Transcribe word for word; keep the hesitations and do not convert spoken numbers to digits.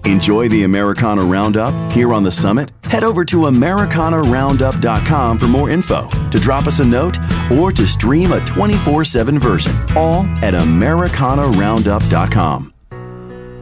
Enjoy the Americana Roundup here on the Summit? Head over to Americana Roundup dot com for more info, to drop us a note, or to stream a twenty-four seven version, all at Americana Roundup dot com.